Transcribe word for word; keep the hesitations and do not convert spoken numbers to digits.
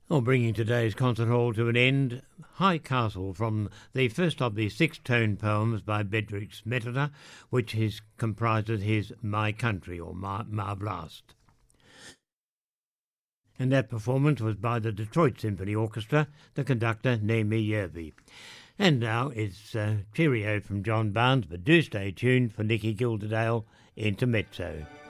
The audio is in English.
Well, bringing today's concert hall to an end, High Castle from the first of the six tone poems by Bedrich Smetana, which is, comprises his My Country or Ma, Ma Vlast. And that performance was by the Detroit Symphony Orchestra, the conductor Naomi Yerby. And now it's uh, cheerio from John Barnes, but do stay tuned for Nicky Gilderdale Intermezzo.